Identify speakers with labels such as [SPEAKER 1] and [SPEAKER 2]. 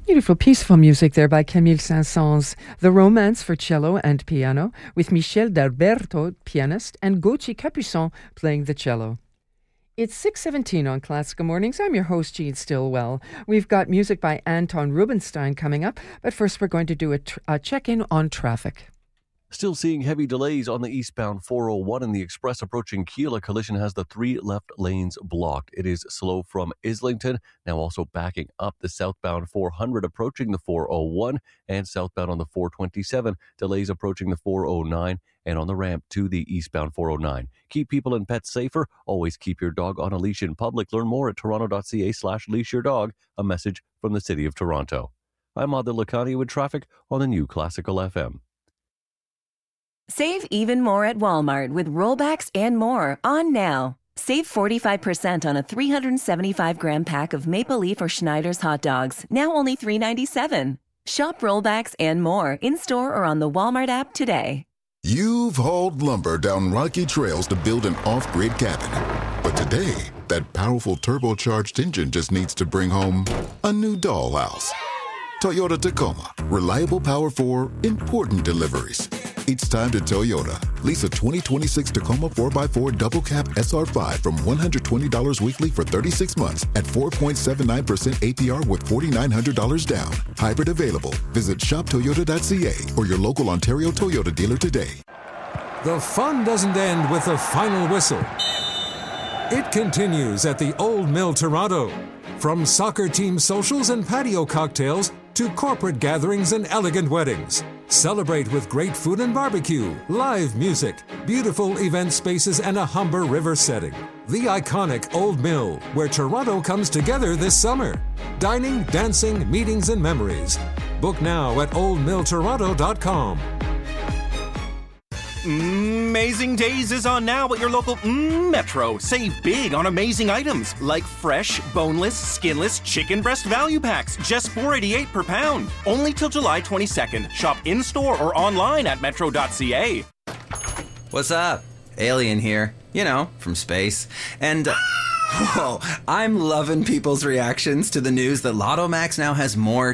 [SPEAKER 1] Beautiful, peaceful music there by Camille Saint-Saëns. The Romance for cello and piano with Michel D'Alberto, pianist, and Gauthier Capuçon playing the cello. It's 6:17 on Classical Mornings. I'm your host, Jean Stillwell. We've got music by Anton Rubinstein coming up, but first we're going to do a check-in on traffic.
[SPEAKER 2] Still seeing heavy delays on the eastbound 401 and the express approaching Kiel. A collision has the 3 left lanes blocked. It is slow from Islington, now also backing up the southbound 400 approaching the 401 and southbound on the 427. Delays approaching the 409 and on the ramp to the eastbound 409. Keep people and pets safer. Always keep your dog on a leash in public. Learn more at toronto.ca/leashyourdog. A message from the City of Toronto. I'm Adil Lakhani with traffic on the new Classical FM.
[SPEAKER 3] Save even more at Walmart with rollbacks and more on now. Save 45% on a 375-gram pack of Maple Leaf or Schneider's hot dogs, now only $3.97. Shop rollbacks and more in-store or on the Walmart app today.
[SPEAKER 4] You've hauled lumber down rocky trails to build an off-grid cabin. But today, that powerful turbocharged engine just needs to bring home a new dollhouse. Toyota Tacoma. Reliable power for important deliveries. It's time to Toyota. Lease a 2026 Tacoma 4x4 double cab SR5 from $120 weekly for 36 months at 4.79% APR with $4,900 down. Hybrid available. Visit shoptoyota.ca or your local Ontario Toyota dealer today.
[SPEAKER 5] The fun doesn't end with the final whistle. It continues at the Old Mill Toronto. From soccer team socials and patio cocktails to corporate gatherings and elegant weddings. Celebrate with great food and barbecue, live music, beautiful event spaces, and a Humber River setting. The iconic Old Mill, where Toronto comes together this summer. Dining, dancing, meetings, and memories. Book now at oldmilltoronto.com.
[SPEAKER 6] Amazing Days is on now at your local Metro. Save big on amazing items like fresh, boneless, skinless chicken breast value packs, just $4.88 per pound. Only till July 22nd. Shop in-store or online at metro.ca.
[SPEAKER 7] What's up? Alien here. You know, from space. And, whoa, I'm loving people's reactions to the news that Lotto Max now has more